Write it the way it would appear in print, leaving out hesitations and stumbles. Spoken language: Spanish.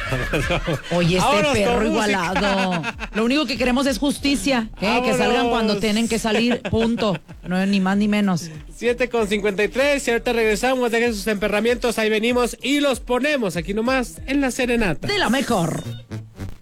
Oye, Vámonos perro con igualado. Lo único que queremos es justicia, que salgan Vámonos. cuando tienen que salir, punto. No, ni más ni menos. 7:53, y ahorita regresamos, dejen sus emperramientos, ahí venimos y los ponemos aquí nomás en la serenata. De la mejor.